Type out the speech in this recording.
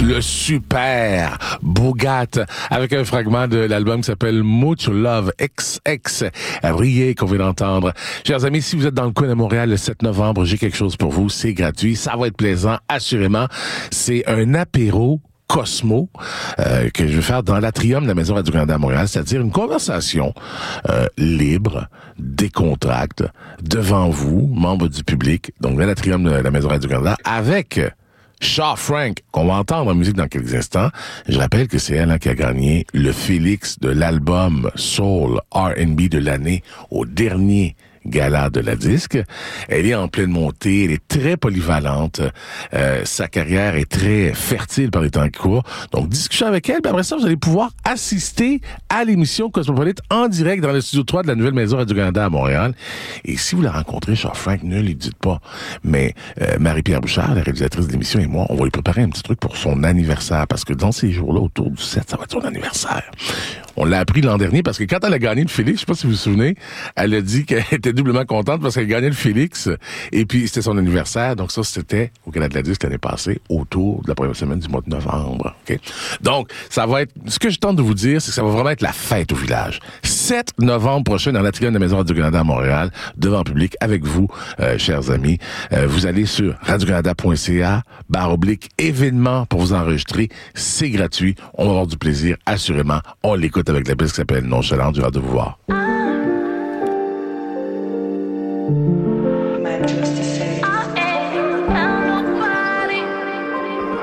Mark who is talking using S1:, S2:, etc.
S1: le super Boogat, avec un fragment de l'album qui s'appelle Much Love XX, Riez qu'on vient d'entendre. Chers amis, si vous êtes dans le coin de Montréal le 7 novembre, j'ai quelque chose pour vous, c'est gratuit, ça va être plaisant, assurément. C'est un apéro Cosmo que je vais faire dans l'atrium de la Maison Radio-Canada à Montréal, c'est-à-dire une conversation libre, décontracte, devant vous, membres du public, donc dans l'atrium de la Maison Radio-Canada, avec Shaw Frank, qu'on va entendre en musique dans quelques instants. Je rappelle que c'est elle qui a gagné le Félix de l'album Soul R&B de l'année au dernier gala de la disque. Elle est en pleine montée, elle est très polyvalente, sa carrière est très fertile par les temps qui courent. Donc, discussion avec elle, puis après ça, vous allez pouvoir assister à l'émission Cosmopolite en direct dans le studio 3 de la nouvelle Maison Radio-Canada à Montréal. Et si vous la rencontrez, Shaw Frank, ne lui dites pas. Mais Marie-Pierre Bouchard, la réalisatrice de l'émission, et moi, on va lui préparer un petit truc pour son anniversaire, parce que dans ces jours-là, autour du 7, ça va être son anniversaire. On l'a appris l'an dernier, parce que quand elle a gagné le Félix, je sais pas si vous vous souvenez, elle a dit qu'elle était doublement contente parce qu'elle gagnait le Félix, et puis c'était son anniversaire, donc ça c'était au Canada de la Disque l'année passée, autour de la première semaine du mois de novembre. Okay? Donc, ça va être, ce que je tente de vous dire, c'est que ça va vraiment être la fête au village. 7 novembre prochain, dans l'atrium de la Maison Radio-Canada à Montréal, devant le public, avec vous, chers amis. Vous allez sur radiocanada.ca/événements pour vous enregistrer. C'est gratuit. On va avoir du plaisir, assurément. On l'écoute avec la pièce qui s'appelle Nonchalante. J'ai hâte de vous voir.